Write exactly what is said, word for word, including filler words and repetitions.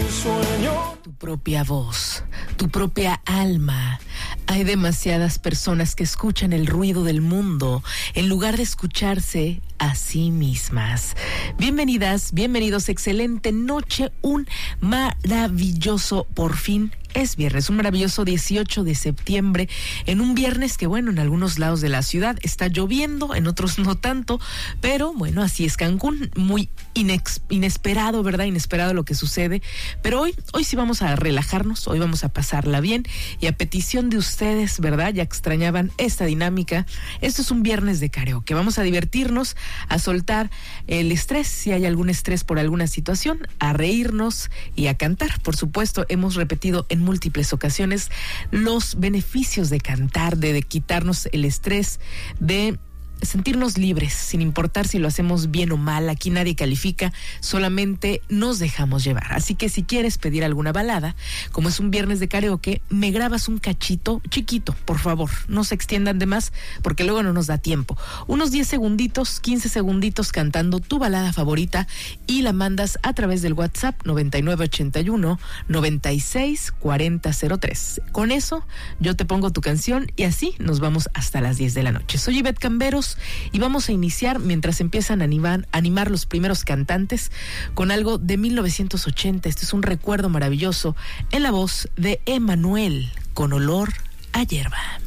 sueño. Tu propia voz, tu propia alma. Hay demasiadas personas que escuchan el ruido del mundo en lugar de escucharse a sí mismas. Bienvenidas, bienvenidos, excelente noche, un maravilloso, por fin es viernes, un maravilloso dieciocho de septiembre, en un viernes que, bueno, en algunos lados de la ciudad está lloviendo, en otros no tanto, pero bueno, así es Cancún, muy inex, inesperado, ¿verdad? Inesperado lo que sucede, pero hoy, hoy sí vamos a relajarnos, hoy vamos a pasarla bien, y a petición de ustedes, ¿verdad? Ya extrañaban esta dinámica, esto es un viernes de karaoke, vamos a divertirnos, a soltar el estrés, si hay algún estrés por alguna situación, a reírnos y a cantar. Por supuesto, hemos repetido en múltiples ocasiones los beneficios de cantar, de, de quitarnos el estrés, de sentirnos libres, sin importar si lo hacemos bien o mal. Aquí nadie califica, solamente nos dejamos llevar. Así que si quieres pedir alguna balada, como es un viernes de karaoke, me grabas un cachito chiquito, por favor, no se extiendan de más, porque luego no nos da tiempo. Unos diez segunditos, quince segunditos cantando tu balada favorita y la mandas a través del WhatsApp noventa y nueve ochenta y uno noventa y seis cuarenta cero tres. Con eso yo te pongo tu canción y así nos vamos hasta las diez de la noche. Soy Ivette Camberos y vamos a iniciar, mientras empiezan a animar, animar los primeros cantantes, con algo de mil novecientos ochenta. Este es un recuerdo maravilloso en la voz de Emanuel, con olor a hierba.